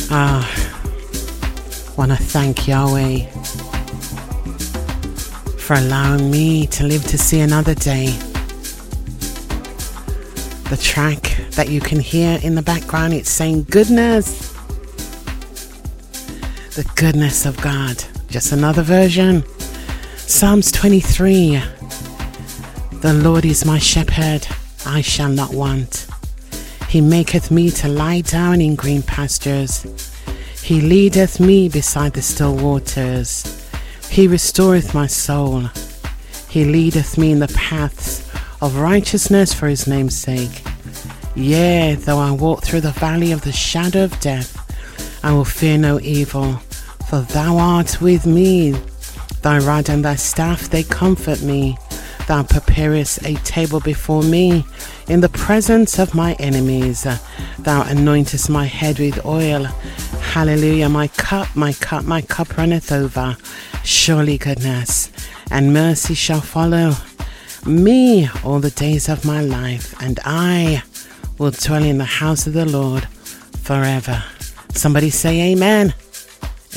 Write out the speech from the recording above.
Want to thank Yahweh for allowing me to live to see another day. The track that you can hear in the background, it's saying goodness. The goodness of God. Just another version. Psalms 23. The Lord is my shepherd, I shall not want. He maketh me to lie down in green pastures. He leadeth me beside the still waters. He restoreth my soul. He leadeth me in the paths of righteousness for his name's sake. Yea, though I walk through the valley of the shadow of death, I will fear no evil, for thou art with me. Thy rod and thy staff, they comfort me. Thou preparest a table before me in the presence of my enemies. Thou anointest my head with oil. Hallelujah, my cup runneth over. Surely goodness and mercy shall follow me all the days of my life, and I will dwell in the house of the Lord forever. Somebody say amen.